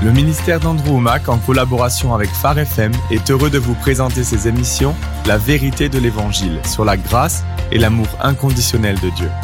Le ministère d'Andrew Wommack, en collaboration avec Phare FM, est heureux de vous présenter ses émissions « La vérité de l'Évangile » sur la grâce et l'amour inconditionnel de Dieu.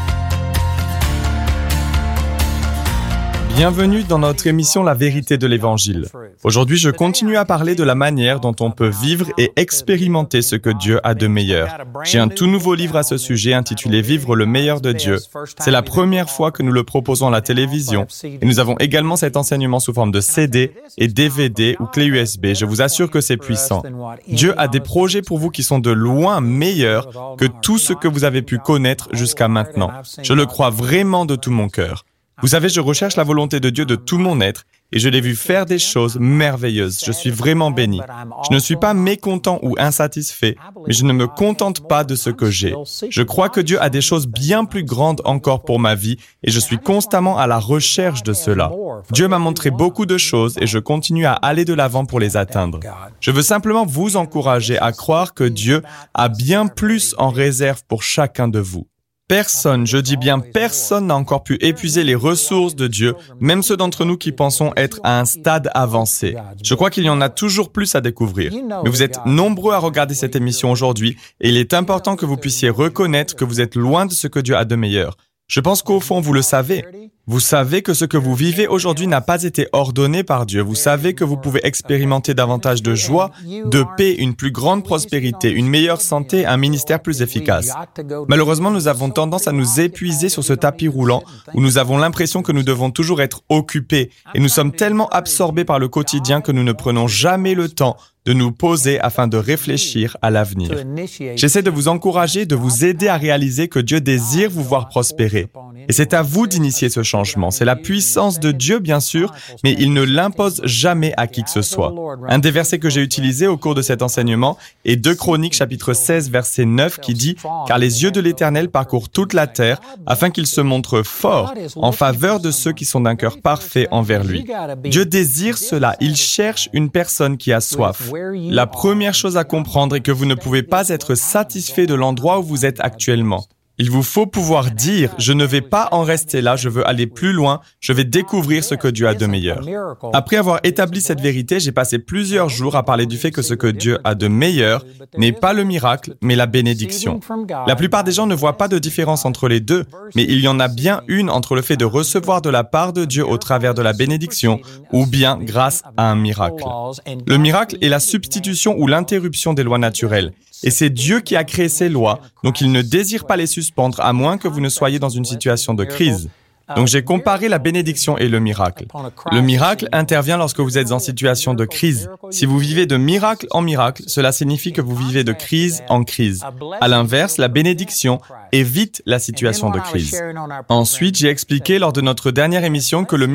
Bienvenue dans notre émission « La vérité de l'Évangile ». Aujourd'hui, je continue à parler de la manière dont on peut vivre et expérimenter ce que Dieu a de meilleur. J'ai un tout nouveau livre à ce sujet intitulé « Vivre le meilleur de Dieu ». C'est la première fois que nous le proposons à la télévision et nous avons également cet enseignement sous forme de CD et DVD ou clé USB. Je vous assure que c'est puissant. Dieu a des projets pour vous qui sont de loin meilleurs que tout ce que vous avez pu connaître jusqu'à maintenant. Je le crois vraiment de tout mon cœur. Vous savez, je recherche la volonté de Dieu de tout mon être et je l'ai vu faire des choses merveilleuses. Je suis vraiment béni. Je ne suis pas mécontent ou insatisfait, mais je ne me contente pas de ce que j'ai. Je crois que Dieu a des choses bien plus grandes encore pour ma vie et je suis constamment à la recherche de cela. Dieu m'a montré beaucoup de choses et je continue à aller de l'avant pour les atteindre. Je veux simplement vous encourager à croire que Dieu a bien plus en réserve pour chacun de vous. Personne, je dis bien personne n'a encore pu épuiser les ressources de Dieu, même ceux d'entre nous qui pensons être à un stade avancé. Je crois qu'il y en a toujours plus à découvrir. Mais vous êtes nombreux à regarder cette émission aujourd'hui et il est important que vous puissiez reconnaître que vous êtes loin de ce que Dieu a de meilleur. Je pense qu'au fond, vous le savez. Vous savez que ce que vous vivez aujourd'hui n'a pas été ordonné par Dieu. Vous savez que vous pouvez expérimenter davantage de joie, de paix, une plus grande prospérité, une meilleure santé, un ministère plus efficace. Malheureusement, nous avons tendance à nous épuiser sur ce tapis roulant où nous avons l'impression que nous devons toujours être occupés et nous sommes tellement absorbés par le quotidien que nous ne prenons jamais le temps de nous poser afin de réfléchir à l'avenir. J'essaie de vous encourager, de vous aider à réaliser que Dieu désire vous voir prospérer. Et c'est à vous d'initier ce changement. C'est la puissance de Dieu, bien sûr, mais il ne l'impose jamais à qui que ce soit. Un des versets que j'ai utilisé au cours de cet enseignement est 2 Chroniques, chapitre 16, verset 9, qui dit « Car les yeux de l'Éternel parcourent toute la terre, afin qu'il se montre fort en faveur de ceux qui sont d'un cœur parfait envers lui. » Dieu désire cela. Il cherche une personne qui a soif. La première chose à comprendre est que vous ne pouvez pas être satisfait de l'endroit où vous êtes actuellement. Il vous faut pouvoir dire « Je ne vais pas en rester là, je veux aller plus loin, je vais découvrir ce que Dieu a de meilleur. » Après avoir établi cette vérité, j'ai passé plusieurs jours à parler du fait que ce que Dieu a de meilleur n'est pas le miracle, mais la bénédiction. La plupart des gens ne voient pas de différence entre les deux, mais il y en a bien une entre le fait de recevoir de la part de Dieu au travers de la bénédiction ou bien grâce à un miracle. Le miracle est la substitution ou l'interruption des lois naturelles. Et c'est Dieu qui a créé ces lois, donc il ne désire pas les suspendre à moins que vous ne soyez dans une situation de crise. Donc j'ai comparé la bénédiction et le miracle. Le miracle intervient lorsque vous êtes en situation de crise. Si vous vivez de miracle en miracle, cela signifie que vous vivez de crise en crise. À l'inverse, la bénédiction évite la situation de crise. Ensuite, j'ai expliqué lors de notre dernière émission que le